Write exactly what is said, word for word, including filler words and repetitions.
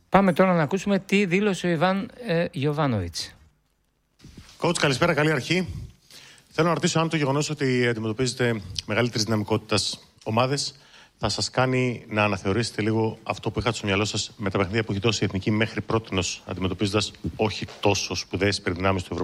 Πάμε τώρα να ακούσουμε τι δήλωσε ο Ιβάν ε, Γιοβάνοβιτς. Coach, καλησπέρα, καλή αρχή. Θέλω να ρωτήσω αν το γεγονός ότι αντιμετωπίζετε μεγαλύτερης δυναμικότητας ομάδες θα σας κάνει να αναθεωρήσετε λίγο αυτό που είχατε στο μυαλό σας με τα παιχνίδια που έχει δώσει η Εθνική μέχρι πρότινος, αντιμετωπίζοντας όχι τόσο σπουδαίες υπερδυνάμεις του Ευρωπαϊκού.